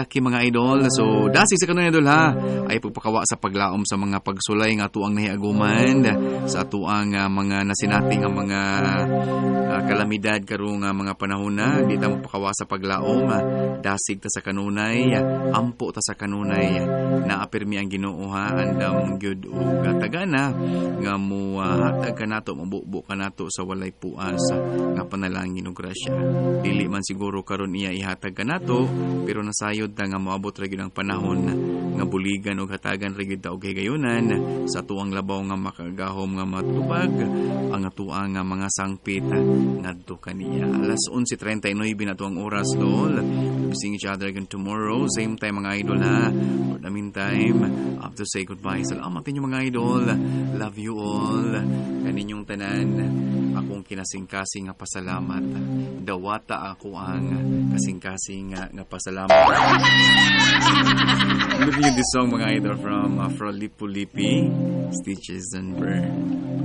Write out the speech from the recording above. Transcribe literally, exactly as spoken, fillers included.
laki mga idol. So, dasi sa kanunay idol ha. Ay pagpakawa sa paglaom sa mga pagsulay nga tuang nahiaguman sa tuang uh, mga nasinati nga mga uh, kalamidad karong uh, mga panahon na. Di ta magpakawa sa paglaom. Uh, dasig ta sa kanunay. Uh, ampo ta sa kanunay. Uh, naapirmi ang Ginoo ha. Andam gyud og uh, tagana nga mo uh, hatag kanato, mabubo kanato sa walay puas uh, nga panalangin og grasya. Dili man siguro karon iya ihatag kanato, pero nasayod ta nga moabot ra gyud ang panahon nga buligan og hatagan ra gyud ta og higayunan sa tuang labaw nga makagahom nga matubag ang atuang nga mga sangpit ngadto kaniya. Alas onse treinta y nueve na to ang oras dol. We'll see each other again tomorrow, same time mga idol ha. For the meantime, I have to say goodbye. Salamat ninyo mga idol. Love you all. Kaninyong tanan, akong kinasing-kasing nga pasalamat. Dawata ako ang kasing-kasing nga, nga pasalamat. I'm giving you this song mga idol from uh, Frolipo Lipi, Stitches and Burn.